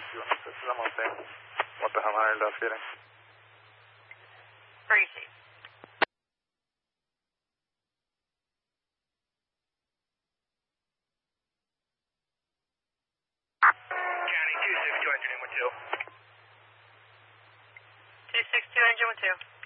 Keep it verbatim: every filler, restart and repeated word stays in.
You want to put them on there? What the hell are you feeling? Crazy. County two six two, engine in with two. two six two, engine with two.